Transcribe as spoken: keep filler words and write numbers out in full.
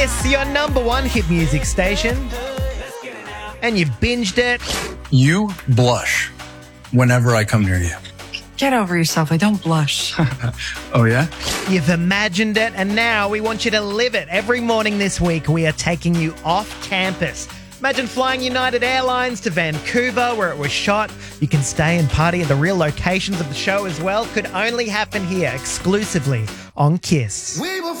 It's your number one hit music station. And you binged it. You blush whenever I come near you. Get over yourself. I don't blush. Oh, yeah? You've imagined it, and now we want you to live it. Every morning this week, we are taking you off campus. Imagine flying United Airlines to Vancouver, where it was shot. You can stay and party at the real locations of the show as well. Could only happen here, exclusively on Kiss. We will